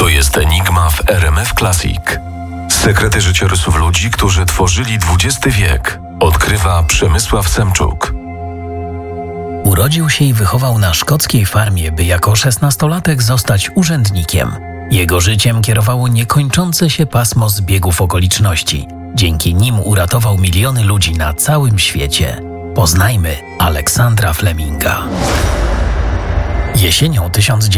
To jest Enigma w RMF Classic. Sekrety życiorysów ludzi, którzy tworzyli XX wiek, odkrywa Przemysław Semczuk. Urodził się i wychował na szkockiej farmie, by jako 16-latek zostać urzędnikiem. Jego życiem kierowało niekończące się pasmo zbiegów okoliczności. Dzięki nim uratował miliony ludzi na całym świecie. Poznajmy Aleksandra Fleminga. Jesienią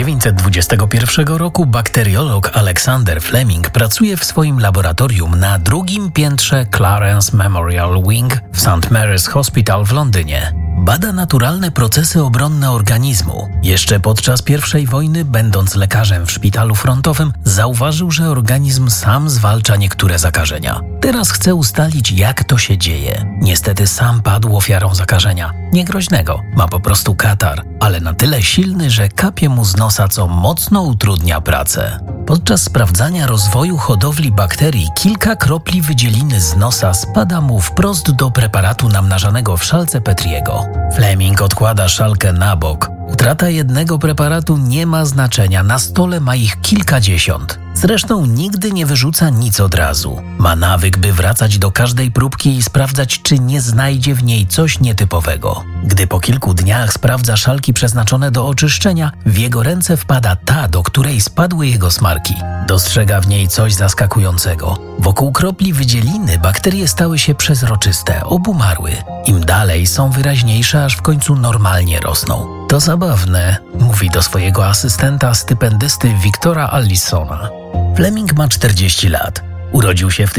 1921 roku bakteriolog Alexander Fleming pracuje w swoim laboratorium na drugim piętrze Clarence Memorial Wing w St. Mary's Hospital w Londynie. Bada naturalne procesy obronne organizmu. Jeszcze podczas I wojny, będąc lekarzem w szpitalu frontowym, zauważył, że organizm sam zwalcza niektóre zakażenia. Teraz chce ustalić, jak to się dzieje. Niestety sam padł ofiarą zakażenia. Niegroźnego, ma po prostu katar, ale na tyle silny, że kapie mu z nosa, co mocno utrudnia pracę. Podczas sprawdzania rozwoju hodowli bakterii kilka kropli wydzieliny z nosa spada mu wprost do preparatu namnażanego w szalce Petriego. Fleming odkłada szalkę na bok. Utrata jednego preparatu nie ma znaczenia, na stole ma ich kilkadziesiąt. Zresztą nigdy nie wyrzuca nic od razu. Ma nawyk, by wracać do każdej próbki i sprawdzać, czy nie znajdzie w niej coś nietypowego. Gdy po kilku dniach sprawdza szalki przeznaczone do oczyszczenia, w jego ręce wpada ta, do której spadły jego smarki. Dostrzega w niej coś zaskakującego. Wokół kropli wydzieliny bakterie stały się przezroczyste, obumarły. Im dalej są wyraźniejsze, aż w końcu normalnie rosną. To zabawne, mówi do swojego asystenta stypendysty Victora Allisona. Fleming ma 40 lat. Urodził się w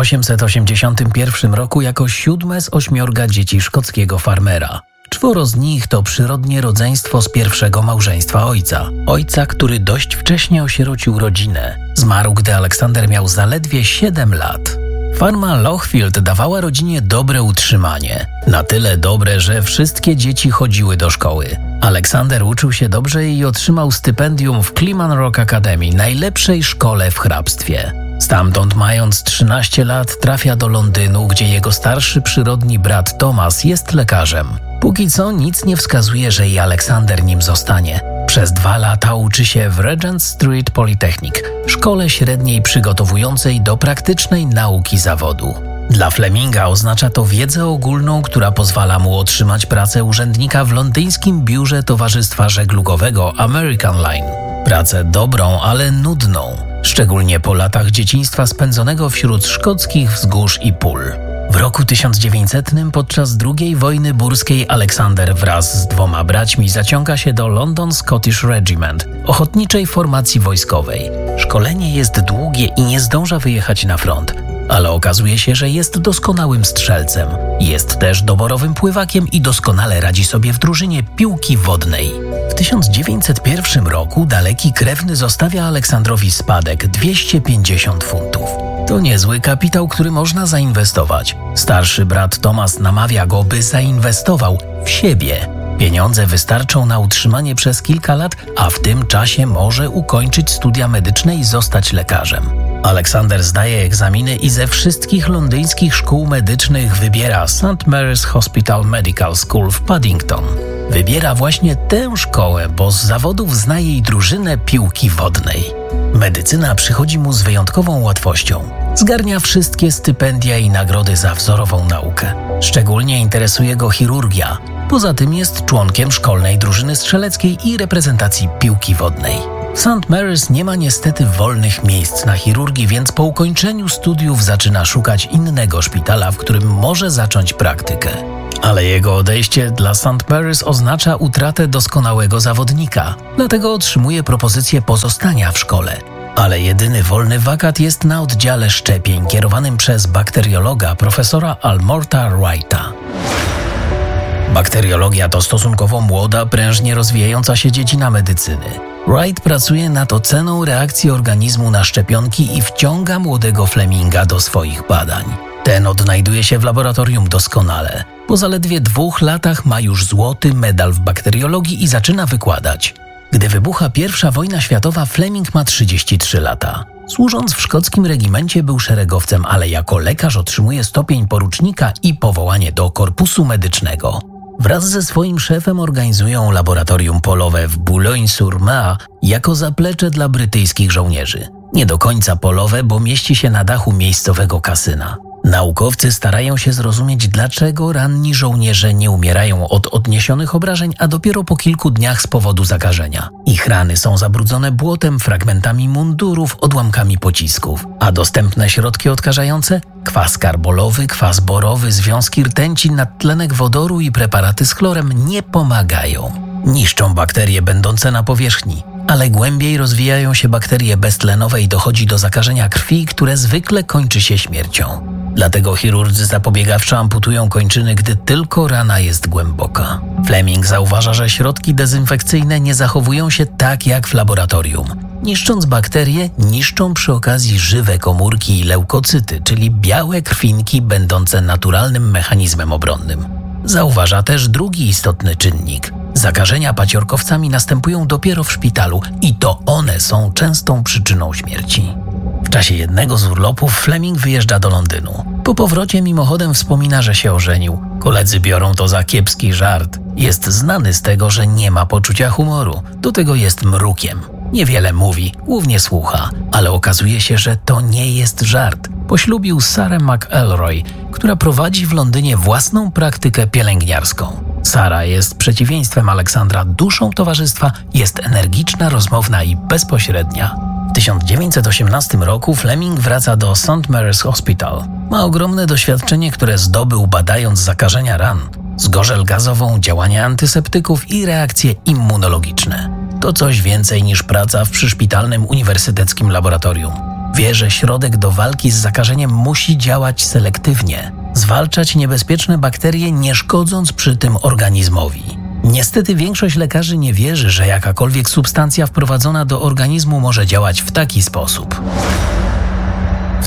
1881 roku jako 7 z 8 dzieci szkockiego farmera. 4 z nich to przyrodnie rodzeństwo z pierwszego małżeństwa ojca. Ojca, który dość wcześnie osierocił rodzinę. Zmarł, gdy Aleksander miał zaledwie 7 lat. Farma Lochfield dawała rodzinie dobre utrzymanie. Na tyle dobre, że wszystkie dzieci chodziły do szkoły. Aleksander uczył się dobrze i otrzymał stypendium w Cleman Rock Academy, najlepszej szkole w hrabstwie. Stamtąd, mając 13 lat, trafia do Londynu, gdzie jego starszy przyrodni brat Thomas jest lekarzem. Póki co nic nie wskazuje, że i Aleksander nim zostanie. Przez 2 lata uczy się w Regent Street Polytechnic, szkole średniej przygotowującej do praktycznej nauki zawodu. Dla Fleminga oznacza to wiedzę ogólną, która pozwala mu otrzymać pracę urzędnika w londyńskim biurze Towarzystwa Żeglugowego American Line. Pracę dobrą, ale nudną, szczególnie po latach dzieciństwa spędzonego wśród szkockich wzgórz i pól. W roku 1900 podczas II wojny burskiej Aleksander wraz z 2 braćmi zaciąga się do London Scottish Regiment, ochotniczej formacji wojskowej. Szkolenie jest długie i nie zdąża wyjechać na front, ale okazuje się, że jest doskonałym strzelcem. Jest też doborowym pływakiem i doskonale radzi sobie w drużynie piłki wodnej. W 1901 roku daleki krewny zostawia Aleksandrowi spadek 250 funtów. To niezły kapitał, który można zainwestować. Starszy brat Thomas namawia go, by zainwestował w siebie. Pieniądze wystarczą na utrzymanie przez kilka lat, a w tym czasie może ukończyć studia medyczne i zostać lekarzem. Aleksander zdaje egzaminy i ze wszystkich londyńskich szkół medycznych wybiera St. Mary's Hospital Medical School w Paddington. Wybiera właśnie tę szkołę, bo z zawodów zna jej drużynę piłki wodnej. Medycyna przychodzi mu z wyjątkową łatwością. Zgarnia wszystkie stypendia i nagrody za wzorową naukę. Szczególnie interesuje go chirurgia. Poza tym jest członkiem szkolnej drużyny strzeleckiej i reprezentacji piłki wodnej. W St. Mary's nie ma niestety wolnych miejsc na chirurgii, więc po ukończeniu studiów zaczyna szukać innego szpitala, w którym może zacząć praktykę. Ale jego odejście dla St. Mary's oznacza utratę doskonałego zawodnika, dlatego otrzymuje propozycję pozostania w szkole. Ale jedyny wolny wakat jest na oddziale szczepień kierowanym przez bakteriologa profesora Almorta Wrighta. Bakteriologia to stosunkowo młoda, prężnie rozwijająca się dziedzina medycyny. Wright pracuje nad oceną reakcji organizmu na szczepionki i wciąga młodego Fleminga do swoich badań. Ten odnajduje się w laboratorium doskonale. Po zaledwie 2 latach ma już złoty medal w bakteriologii i zaczyna wykładać. Gdy wybucha I wojna światowa, Fleming ma 33 lata. Służąc w szkockim regimencie był szeregowcem, ale jako lekarz otrzymuje stopień porucznika i powołanie do korpusu medycznego. Wraz ze swoim szefem organizują laboratorium polowe w Boulogne-sur-Mer jako zaplecze dla brytyjskich żołnierzy. Nie do końca polowe, bo mieści się na dachu miejscowego kasyna. Naukowcy starają się zrozumieć, dlaczego ranni żołnierze nie umierają od odniesionych obrażeń, a dopiero po kilku dniach z powodu zakażenia. Ich rany są zabrudzone błotem, fragmentami mundurów, odłamkami pocisków. A dostępne środki odkażające? Kwas karbolowy, kwas borowy, związki rtęci, nadtlenek wodoru i preparaty z chlorem nie pomagają. Niszczą bakterie będące na powierzchni. Ale głębiej rozwijają się bakterie beztlenowe i dochodzi do zakażenia krwi, które zwykle kończy się śmiercią. Dlatego chirurdzy zapobiegawczo amputują kończyny, gdy tylko rana jest głęboka. Fleming zauważa, że środki dezynfekcyjne nie zachowują się tak jak w laboratorium. Niszcząc bakterie, niszczą przy okazji żywe komórki i leukocyty, czyli białe krwinki będące naturalnym mechanizmem obronnym. Zauważa też drugi istotny czynnik. Zakażenia paciorkowcami następują dopiero w szpitalu i to one są częstą przyczyną śmierci. W czasie jednego z urlopów Fleming wyjeżdża do Londynu. Po powrocie mimochodem wspomina, że się ożenił. Koledzy biorą to za kiepski żart. Jest znany z tego, że nie ma poczucia humoru. Do tego jest mrukiem. Niewiele mówi, głównie słucha, ale okazuje się, że to nie jest żart. Poślubił Sarah McElroy, która prowadzi w Londynie własną praktykę pielęgniarską. Sara jest przeciwieństwem Aleksandra, duszą towarzystwa, jest energiczna, rozmowna i bezpośrednia. W 1918 roku Fleming wraca do St. Mary's Hospital. Ma ogromne doświadczenie, które zdobył badając zakażenia ran, zgorzel gazową, działania antyseptyków i reakcje immunologiczne. To coś więcej niż praca w przyszpitalnym uniwersyteckim laboratorium. Wie, że środek do walki z zakażeniem musi działać selektywnie, zwalczać niebezpieczne bakterie, nie szkodząc przy tym organizmowi. Niestety większość lekarzy nie wierzy, że jakakolwiek substancja wprowadzona do organizmu może działać w taki sposób. W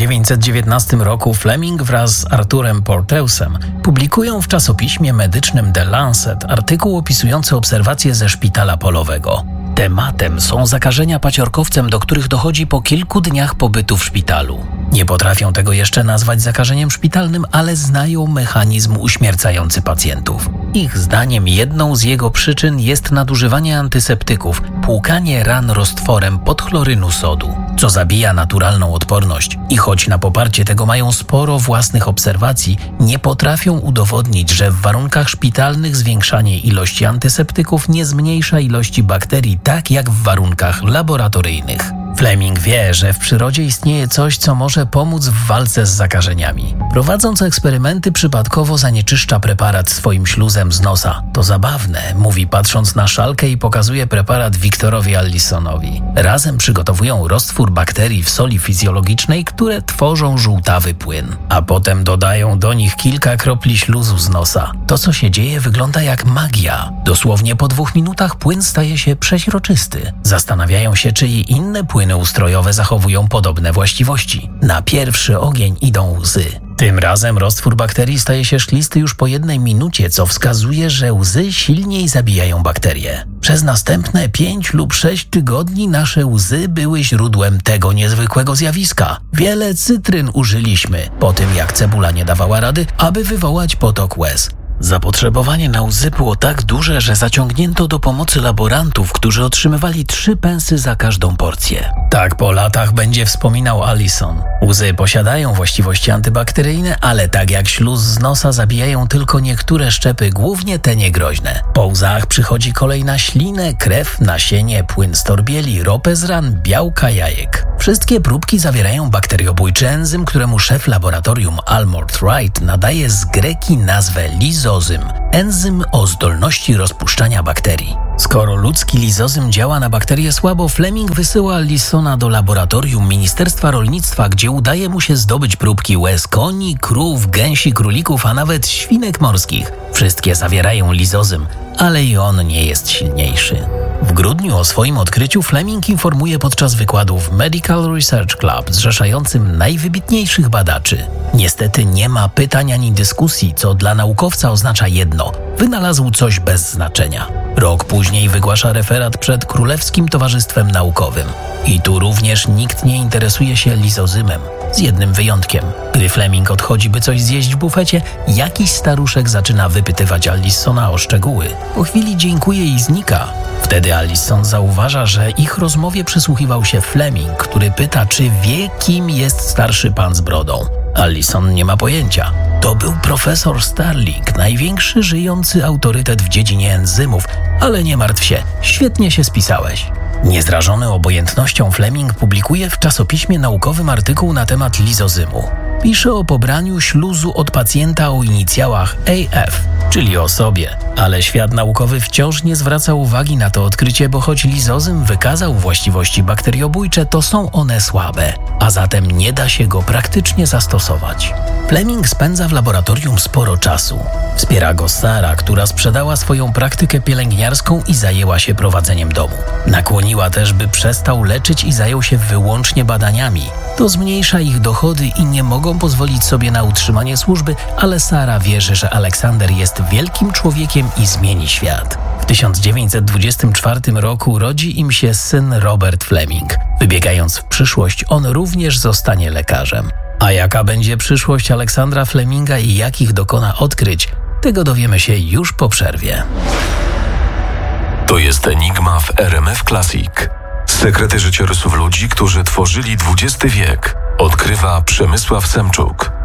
1919 roku Fleming wraz z Arthurem Porteusem publikują w czasopiśmie medycznym The Lancet artykuł opisujący obserwacje ze szpitala polowego. Tematem są zakażenia paciorkowcem, do których dochodzi po kilku dniach pobytu w szpitalu. Nie potrafią tego jeszcze nazwać zakażeniem szpitalnym, ale znają mechanizm uśmiercający pacjentów. Ich zdaniem jedną z jego przyczyn jest nadużywanie antyseptyków, płukanie ran roztworem podchlorynu sodu, co zabija naturalną odporność. I choć na poparcie tego mają sporo własnych obserwacji, nie potrafią udowodnić, że w warunkach szpitalnych zwiększanie ilości antyseptyków nie zmniejsza ilości bakterii tak jak w warunkach laboratoryjnych. Fleming wie, że w przyrodzie istnieje coś, co może pomóc w walce z zakażeniami. Prowadząc eksperymenty, przypadkowo zanieczyszcza preparat swoim śluzem z nosa. To zabawne, mówi patrząc na szalkę i pokazuje preparat Victorowi Allisonowi. Razem przygotowują roztwór bakterii w soli fizjologicznej, które tworzą żółtawy płyn. A potem dodają do nich kilka kropli śluzu z nosa. To, co się dzieje, wygląda jak magia. Dosłownie po 2 minutach płyn staje się przeźroczysty. Zastanawiają się, czy i inne płyny ustrojowe zachowują podobne właściwości. Na pierwszy ogień idą łzy. Tym razem roztwór bakterii staje się szklisty już po 1 minucie, co wskazuje, że łzy silniej zabijają bakterie. Przez następne 5 lub 6 tygodni nasze łzy były źródłem tego niezwykłego zjawiska. Wiele cytryn użyliśmy, po tym jak cebula nie dawała rady, aby wywołać potok łez. Zapotrzebowanie na łzy było tak duże, że zaciągnięto do pomocy laborantów, którzy otrzymywali 3 pensy za każdą porcję. Tak po latach będzie wspominał Allison. Łzy posiadają właściwości antybakteryjne, ale tak jak śluz z nosa zabijają tylko niektóre szczepy, głównie te niegroźne. Po łzach przychodzi kolej na ślinę, krew, nasienie, płyn z torbieli, ropę z ran, białka jajek. Wszystkie próbki zawierają bakteriobójczy enzym, któremu szef laboratorium Almord Wright nadaje z greki nazwę lizozym, enzym o zdolności rozpuszczania bakterii. Skoro ludzki lizozym działa na bakterie słabo, Fleming wysyła Allisona do laboratorium Ministerstwa Rolnictwa, gdzie udaje mu się zdobyć próbki łez koni, krów, gęsi, królików, a nawet świnek morskich. Wszystkie zawierają lizozym, ale i on nie jest silniejszy. W grudniu o swoim odkryciu Fleming informuje podczas wykładu w Medical Research Club zrzeszającym najwybitniejszych badaczy. Niestety nie ma pytań ani dyskusji, co dla naukowca oznacza jedno – wynalazł coś bez znaczenia. Rok później wygłasza referat przed Królewskim Towarzystwem Naukowym. I tu również nikt nie interesuje się lizozymem, z jednym wyjątkiem. Gdy Fleming odchodzi, by coś zjeść w bufecie, jakiś staruszek zaczyna wypytywać wypytywać Allisona o szczegóły. Po chwili dziękuje i znika. Wtedy Allison zauważa, że ich rozmowie przysłuchiwał się Fleming, który pyta, czy wie, kim jest starszy pan z brodą. Allison nie ma pojęcia. To był profesor Starling, największy żyjący autorytet w dziedzinie enzymów, ale nie martw się, świetnie się spisałeś. Niezrażony obojętnością Fleming publikuje w czasopiśmie naukowym artykuł na temat lizozymu. Pisze o pobraniu śluzu od pacjenta o inicjałach AF, czyli o sobie. Ale świat naukowy wciąż nie zwraca uwagi na to odkrycie, bo choć lizozym wykazał właściwości bakteriobójcze, to są one słabe, a zatem nie da się go praktycznie zastosować. Fleming spędza w laboratorium sporo czasu. Wspiera go Sara, która sprzedała swoją praktykę pielęgniarską i zajęła się prowadzeniem domu. Nakłoniła też, by przestał leczyć i zajął się wyłącznie badaniami. To zmniejsza ich dochody i nie mogą pozwolić sobie na utrzymanie służby, ale Sara wierzy, że Aleksander jest wielkim człowiekiem i zmieni świat. W 1924 roku rodzi im się syn Robert Fleming. Wybiegając w przyszłość, on również zostanie lekarzem. A jaka będzie przyszłość Aleksandra Fleminga i jakich dokona odkryć, tego dowiemy się już po przerwie. To jest Enigma w RMF Classic. Sekrety życiorysów ludzi, którzy tworzyli XX wiek. Odkrywa Przemysław Semczuk.